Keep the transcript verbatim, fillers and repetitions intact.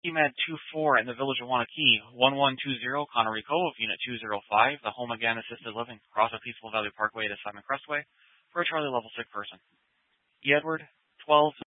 Med two four in the village of Wanakee, one one two zero Connery Cove, Unit two zero five, the Home Again Assisted Living, across the Peaceful Valley Parkway to Simon Crestway, for a Charlie Level sick person. E. Edward, twelve